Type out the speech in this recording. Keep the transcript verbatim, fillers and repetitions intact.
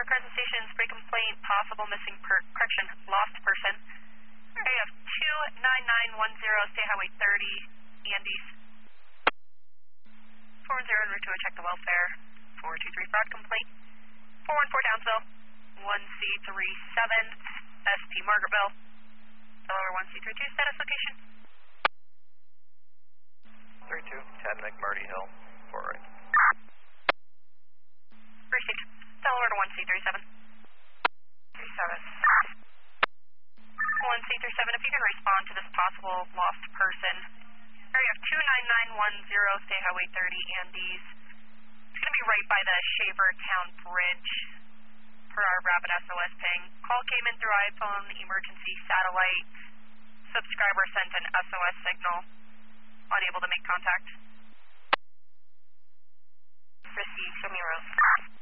Carson Station, spray complaint, possible missing per, correction, lost person. Area of two nine nine one zero, State Highway thirty, Andes. four one zero, en route to a check the welfare. four two three, fraud complaint. four one four, Downsville. one C three seven, S P Margaretville. Delaware one C three two, status location. three two, ten McMurdy Hill, four right. Received. Delaware to one C three seven. three seven. one C three seven, if you can respond to this possible lost person. Area of two nine nine one zero, State Highway thirty, Andes. It's going to be right by the Shavertown Bridge per our rapid S O S ping. Call came in through iPhone, emergency satellite. Subscriber sent an S O S signal. Unable to make contact. Received. Show me around.